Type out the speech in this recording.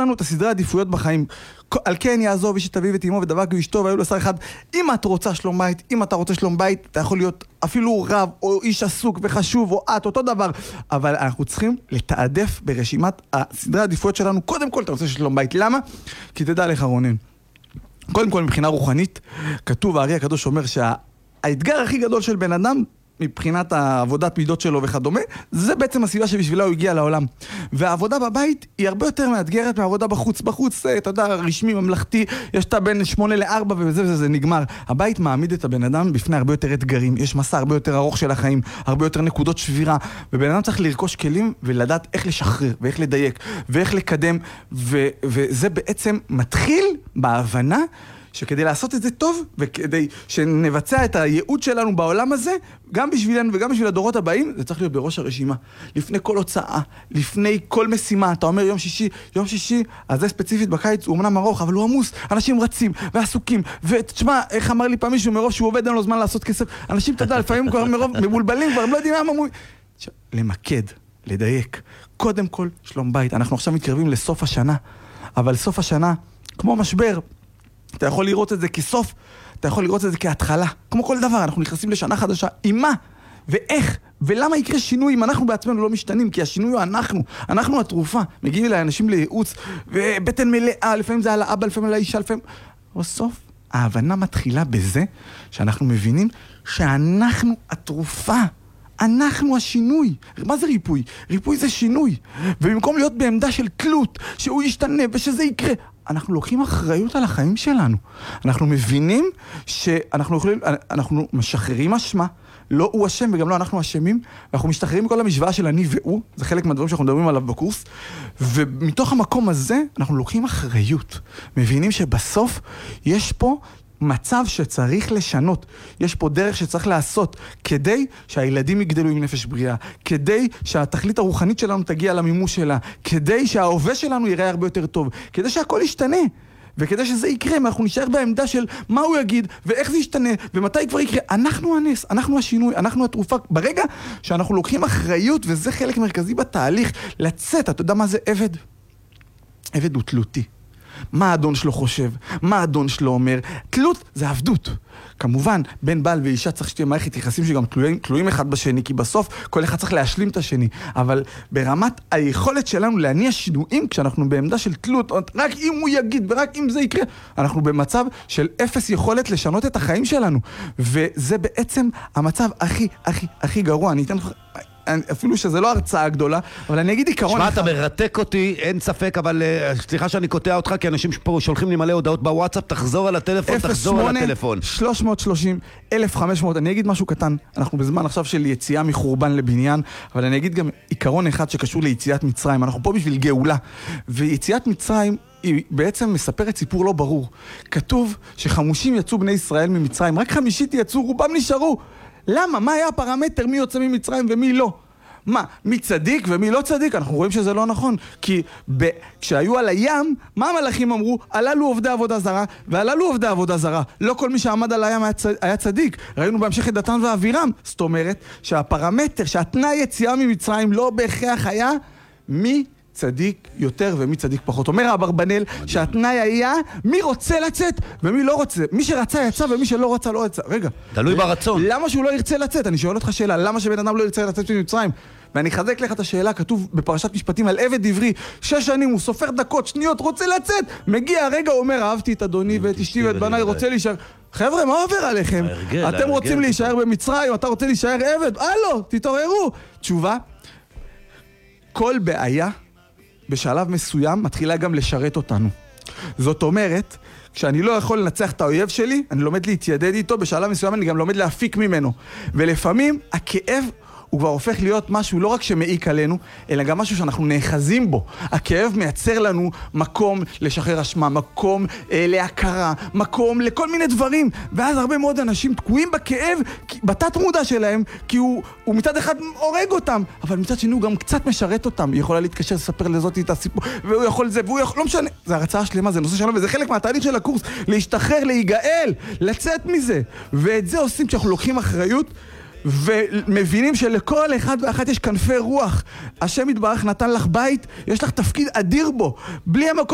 לנו את הסדרי העדיפויות בחיים. על כן יעזוב איש את אביו ואת אמו ודבק באשתו והיו לו שר אחד. אם את רוצה שלום בית, אם אתה רוצה שלום בית, אתה יכול להיות אפילו רב או איש עסוק וחשוב או את, אותו דבר. אבל אנחנו צריכים לתעדף ברשימת הסדרי העדיפויות שלנו, קודם כל אתה רוצה שלום בית. למה? כי תדע לך רונן. קודם כל מבחינה רוחנית, כתוב הארי הקדוש אומר שהאתגר הכי גדול של בן אדם מבחינת העבודת מידות שלו וכדומה, זה בעצם הסיבה שבשבילה הוא הגיע לעולם. והעבודה בבית היא הרבה יותר מאתגרת מהעבודה בחוץ. בחוץ, אתה יודע, רשמי, ממלכתי, יש את בין 8 ל-4 וזה נגמר. הבית מעמיד את הבן אדם בפני הרבה יותר אתגרים. יש מסע הרבה יותר ארוך של החיים, הרבה יותר נקודות שבירה. ובן אדם צריך לרכוש כלים ולדעת איך לשחרר ואיך לדייק ואיך לקדם. וזה בעצם מתחיל בהבנה שכדי לעשות את זה טוב, וכדי שנבצע את הייעוד שלנו בעולם הזה, גם בשבילנו וגם בשביל הדורות הבאים, זה צריך להיות בראש הרשימה. לפני כל הוצאה, לפני כל משימה. אתה אומר יום שישי, אז זה ספציפית בקיץ, הוא אמנם ארוך, אבל הוא עמוס. אנשים רצים ועסוקים. ותשמע, איך אמר לי פעם מישהו, מרוב שהוא עובד, אין לו זמן לעשות כסף. אנשים, אתה יודע, לפעמים כבר מרוב מבולבלים, כבר הם לא יודעים מה אמרו. למקד, לדייק. קודם כל, שלום בית. אנחנו עכשיו מתקרבים לסוף השנה. אבל סוף השנה, כמו משבר, אתה יכול לראות את זה כסוף, אתה יכול לראות את זה כהתחלה. כמו כל דבר, אנחנו נכנסים לשנה חדשה. עם מה? ואיך? ולמה יקרה שינוי אם אנחנו בעצמנו לא משתנים? כי השינוי הוא אנחנו התרופה. מגיעים אליי אנשים לייעוץ, ובטן מלאה, לפעמים זה על האבא, לפעמים על האישה, לפעמים... בסוף, ההבנה מתחילה בזה שאנחנו מבינים שאנחנו התרופה. אנחנו השינוי. מה זה ריפוי? ריפוי זה שינוי. ובמקום להיות בעמדה של תלות, שהוא ישתנה ושזה יקרה, אנחנו לוקחים אחריות על החיים שלנו. אנחנו מבינים אנחנו משחררים אשמה, לא הוא אשם וגם לא אנחנו אשמים, ואנחנו משתחררים מכל המשוואה של אני והוא, זה חלק מהדברים שאנחנו מדברים עליו בקורס, ומתוך המקום הזה אנחנו לוקחים אחריות. מבינים שבסוף יש פה מצב שצריך לשנות. יש פה דרך שצריך לעשות כדי שהילדים יגדלו עם נפש בריאה, כדי שהתכלית הרוחנית שלנו תגיע למימוש שלה, כדי שההווה שלנו ייראה הרבה יותר טוב, כדי שהכל ישתנה. וכדי שזה יקרה, אנחנו נשאר בעמדה של מה הוא יגיד, ואיך זה ישתנה, ומתי כבר יקרה. אנחנו הנס, אנחנו השינוי, אנחנו התרופה. ברגע שאנחנו לוקחים אחריות, וזה חלק מרכזי בתהליך, לצאת, אתה יודע מה זה עבד? עבד הוא תלותי. מה האדון שלו חושב? מה האדון שלו אומר? תלות זה עבדות. כמובן, בין בעל ואישה צריך שתהיה מערכת יחסים שגם תלויים אחד בשני, כי בסוף כל אחד צריך להשלים את השני. אבל ברמת היכולת שלנו להניע שינויים, כשאנחנו בעמדה של תלות, רק אם הוא יגיד ורק אם זה יקרה, אנחנו במצב של אפס יכולת לשנות את החיים שלנו. וזה בעצם המצב הכי גרוע. אני אתן לך... אפילו שזה לא הרצאה גדולה, אבל אני אגיד עיקרון... שמע, אתה מרתק אותי, אין ספק, אבל סליחה שאני קוטע אותך, כי אנשים פה שולחים לי מלא הודעות בוואטסאפ, תחזור על הטלפון, תחזור על הטלפון. 08-330-1500, אני אגיד משהו קטן, אנחנו בזמן עכשיו של יציאה מחורבן לבניין, אבל אני אגיד גם עיקרון אחד שקשור ליציאת מצרים, אנחנו פה בשביל גאולה, ויציאת מצרים... היא בעצם מספרת סיפור לא ברור. כתוב שחמושים יצאו בני ישראל ממצרים, רק 50 יצאו, רובם נשארו. למה? מה היה הפרמטר? מי יוצא ממצרים ומי לא? מה? מי צדיק ומי לא צדיק? אנחנו רואים שזה לא נכון. כי כשהיו על הים, מה המלאכים אמרו? הללו עובדי עבודה זרה, והללו עובדי עבודה זרה. לא כל מי שעמד על הים היה צדיק. ראינו בהמשך את דתן ואבירם. זאת אומרת שהפרמטר, שהתנאי יציאה ממצרים לא בהכרח היה מי צדיק יותר ומי צדיק פחות. אומר אברבנאל שהתנאי היה מי רוצה לצאת ומי לא רוצה. מי שרצה יצא ומי שלא רצה לא יצא. רגע. תלוי ברצון. למה שהוא לא ירצה לצאת? אני שואל אותך שאלה, למה שבן אדם לא ירצה לצאת ממצרים? ואני חזק לך את השאלה, כתוב בפרשת משפטים על עבד עברי, 6 שנים, הוא סופר דקות, שניות, רוצה לצאת. מגיע הרגע, הוא אומר, אהבתי את אדוני ואת אשתי ואת בניי, רוצה להישאר. חבר'ה, מה עובר עליכם? אתם רוצים להישאר במצרים, אתה רוצה להישאר עבד? הלו, תתעוררו. תשובה, כל בעיה בשלב מסוים מתחילה גם לשרת אותנו. זאת אומרת, כשאני לא יכול לנצח את האויב שלי, אני לומד להתיידד איתו, בשלב מסוים אני גם לומד להפיק ממנו. ולפעמים הכאב הוא כבר הופך להיות משהו לא רק שמעיק עלינו, אלא גם משהו שאנחנו נאחזים בו. הכאב מייצר לנו מקום לשחרר אשמה, מקום להכרה, מקום לכל מיני דברים. ואז הרבה מאוד אנשים תקועים בכאב, בתת מודע שלהם, כי הוא מצד אחד הורג אותם, אבל מצד שני הוא גם קצת משרת אותם. היא יכולה להתקשר, לספר לזאת את הסיפור, והוא יכול זה, והוא יכול, לא משנה. זה הרצאה שלמה, זה נושא שלנו, וזה חלק מהתהליך של הקורס, להשתחרר, להיגאל, לצאת מזה. ואת זה עושים כשאנחנו לוקחים אחריות, ומבינים שלכל אחד ואחת יש כנפי רוח. השם יתברך נתן לך בית, יש לך תפקיד אדיר בו. בלי המקום